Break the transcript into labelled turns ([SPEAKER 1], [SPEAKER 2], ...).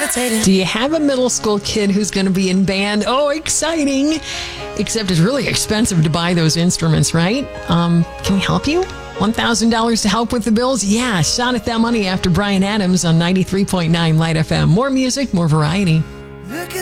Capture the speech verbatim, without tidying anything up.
[SPEAKER 1] Do you have a middle school kid who's going to be in band? Oh, exciting. Except it's really expensive to buy those instruments, right? Um, can we help you? one thousand dollars to help with the bills? Yeah, shot at that money after Bryan Adams on ninety-three point nine Light F M. More music, more variety.